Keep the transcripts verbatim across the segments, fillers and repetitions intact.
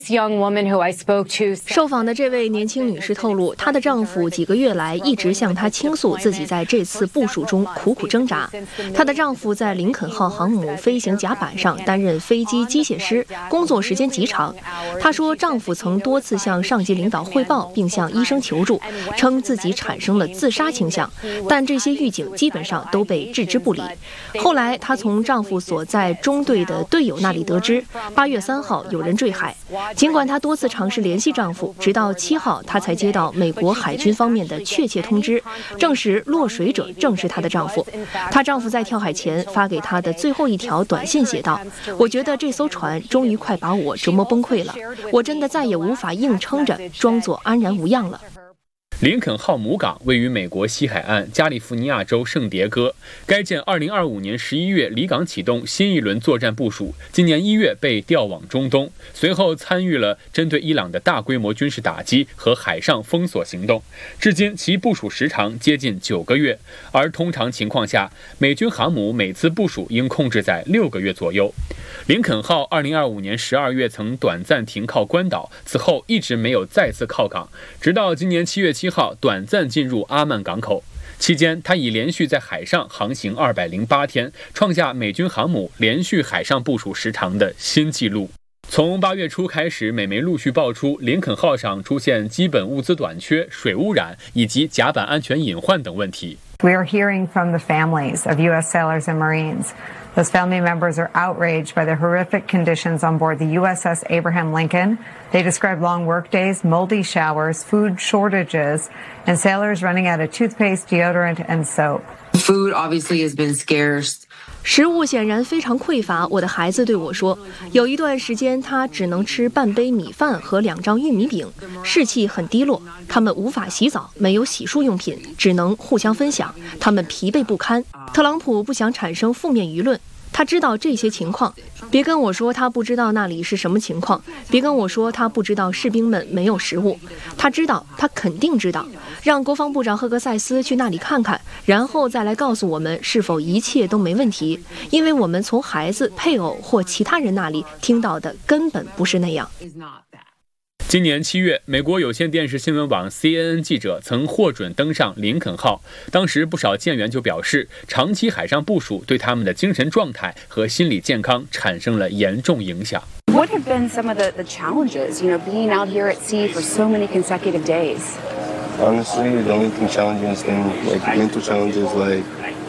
受访的这位年轻女士透露，她的丈夫几个月来一直向她倾诉自己在这次部署中苦苦挣扎。她的丈夫在林肯号航母飞行甲板上担任飞机机械师，工作时间极长。她说，丈夫曾多次向上级领导汇报，并向医生求助，称自己产生了自杀倾向，但这些预警基本上都被置之不理。后来，她从丈夫所在中队的队友那里得知，八月三号有人坠海。尽管她多次尝试联系丈夫，直到七号，她才接到美国海军方面的确切通知，证实落水者正是她的丈夫。她丈夫在跳海前发给她的最后一条短信写道：“我觉得这艘船终于快把我折磨崩溃了，我真的再也无法硬撑着装作安然无恙了。” 林肯号母港位于美国西海岸加利福尼亚州圣迭戈，该舰二零二五年十一月离港启动新一轮作战部署，今年一月被调往中东，随后参与了针对伊朗的大规模军事打击和海上封锁行动，至今其部署时长接近九个月，而通常情况下，美军航母每次部署应控制在六个月左右。林肯号二零二五年十二月曾短暂停靠关岛，此后一直没有再次靠港，直到今年七月七号短暂进入阿曼港口。期间，他已连续在海上航行二百零八天，创下美军航母连续海上部署时长的新纪录。从八月初开始，美媒陆续爆出林肯号上出现基本物资短缺、水污染以及甲板安全隐患等问题。 We are hearing from the families of U S sailors and Marines. Those family members are outraged by the horrific conditions on board the U S S Abraham Lincoln. They describe long workdays, moldy showers, food shortages, and sailors running out of toothpaste, deodorant, and soap. Food obviously has been scarce. 食物显然非常匮乏，我的孩子对我说，有一段时间他只能吃半杯米饭和两张玉米饼，士气很低落。他们无法洗澡，没有洗漱用品，只能互相分享，他们疲惫不堪。特朗普不想产生负面舆论，他知道这些情况，别跟我说他不知道那里是什么情况，别跟我说他不知道士兵们没有食物，他知道，他肯定知道。让国防部长赫格塞斯去那里看看，然后再来告诉我们是否一切都没问题，因为我们从孩子、配偶或其他人那里听到的根本不是那样。 今年七月，美国有线电视新闻网 C N N 记者曾获准登上林肯号，当时不少舰员就表示，长期海上部署对他们的精神状态和心理健康产生了严重影响。 What have been some of the, the challenges, you know, being out here at sea for so many consecutive days? Honestly, the only thing challenging is thing, like mental challenges, like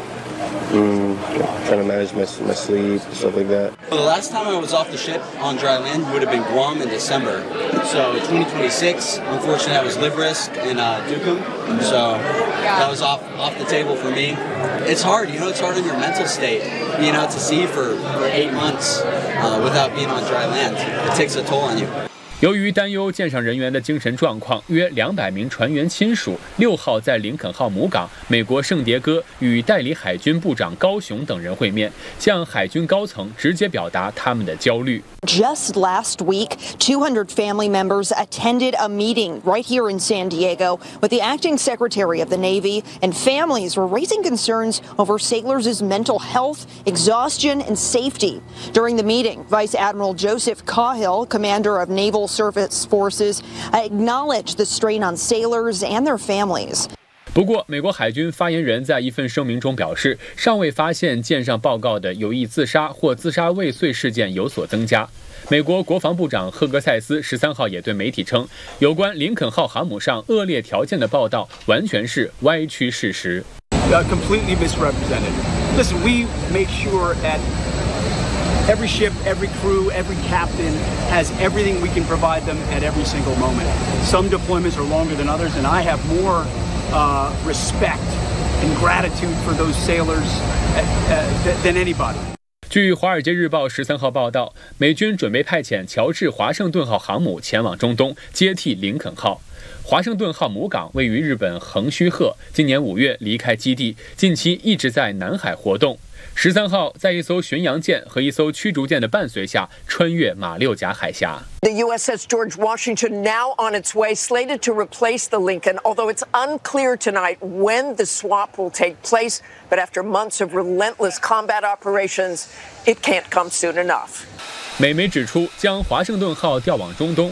mm, trying to manage my, my sleep, stuff like that. Well, the last time I was off the ship on dry land would have been Guam in December. So twenty twenty-six, unfortunately, I was live risk in uh, Dukum. So that was off off the table for me. It's hard, you know, it's hard on your mental state. Being out to sea for, for eight months uh, without being on dry land, it takes a toll on you. 由于担忧舰上人员的精神状况，约两百名船员亲属六号在林肯号母港美国圣迭戈与代理海军部长高雄等人会面，向海军高层直接表达他们的焦虑。 Just last week, two hundred family members attended a meeting right here in San Diego with the acting secretary of the Navy, and families were raising concerns over sailors' mental health, exhaustion, and safety. During the meeting, Vice Admiral Joseph Cahill, commander of Naval Surface Forces, acknowledged the strain on sailors and their families. 不过，美国海军发言人在一份声明中表示，尚未发现舰上报告的有意自杀或自杀未遂事件有所增加。美国国防部长赫格塞斯十三号也对媒体称，有关林肯号航母上恶劣条件的报道完全是歪曲事实。 Uh, completely misrepresented. Listen, we make sure at every ship, every crew, every captain has everything we can provide them at every single moment. Some deployments are longer than others, and I have more uh, respect and gratitude for those sailors uh, uh, than anybody. 据《华尔街日报》十三号报道，美军准备派遣乔治华盛顿号航母前往中东，接替林肯号。华盛顿号母港位于日本横须贺，今年五月离开基地，近期一直在南海活动。十三号在一艘巡洋舰和一艘驱逐舰的伴随下，穿越马六甲海峡。 The U S S George Washington now on its way, slated to replace the Lincoln, although it's unclear tonight when the swap will take place. But after months of relentless combat operations, it can't come soon enough. 美媒指出，将华盛顿号调往中东